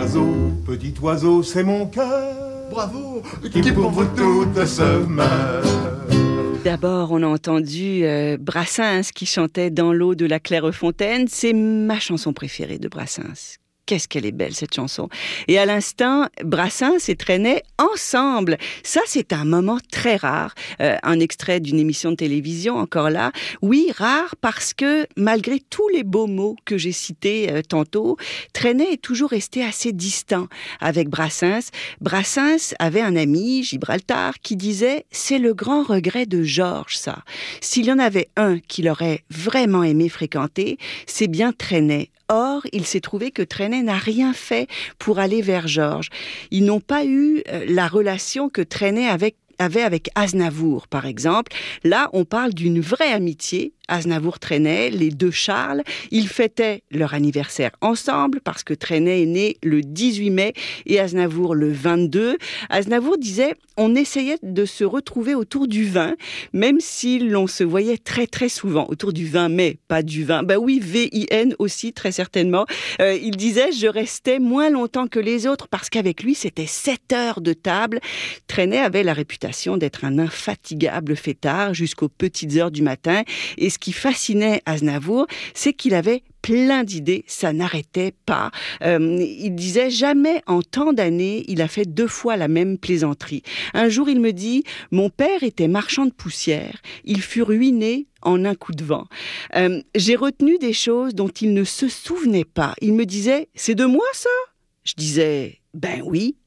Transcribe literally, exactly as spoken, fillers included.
oiseau, petit oiseau, c'est mon cœur. Bravo, qui pour vous toutes se meurt. D'abord, on a entendu euh, Brassens qui chantait Dans l'eau de la Clairefontaine. C'est ma chanson préférée de Brassens. Qu'est-ce qu'elle est belle, cette chanson. Et à l'instant, Brassens et Trenet ensemble. Ça, c'est un moment très rare. Euh, un extrait d'une émission de télévision, encore là. Oui, rare parce que, malgré tous les beaux mots que j'ai cités euh, tantôt, Trenet est toujours resté assez distant avec Brassens. Brassens avait un ami, Gibraltar, qui disait « C'est le grand regret de Georges, ça. S'il y en avait un qu'il aurait vraiment aimé fréquenter, c'est bien Trenet. » Or, il s'est trouvé que Trenet n'a rien fait pour aller vers Georges. Ils n'ont pas eu la relation que Trenet avait avait avec Aznavour, par exemple. Là, on parle d'une vraie amitié. Aznavour-Trenet, les deux Charles, ils fêtaient leur anniversaire ensemble parce que Trenet est né le dix-huit mai et Aznavour le vingt-deux. Aznavour disait, on essayait de se retrouver autour du vin, même si l'on se voyait très très souvent autour du vingt mai, pas du vin. Ben oui, V I N aussi, très certainement. Euh, il disait, je restais moins longtemps que les autres parce qu'avec lui, c'était sept heures de table. Trenet avait la réputation d'être un infatigable fêtard jusqu'aux petites heures du matin. Et ce qui fascinait Aznavour, c'est qu'il avait plein d'idées, ça n'arrêtait pas. Euh, il disait, jamais en tant d'années, il a fait deux fois la même plaisanterie. Un jour, il me dit, mon père était marchand de poussière, il fut ruiné en un coup de vent. Euh, j'ai retenu des choses dont il ne se souvenait pas. Il me disait, c'est de moi ça ? Je disais, ben oui.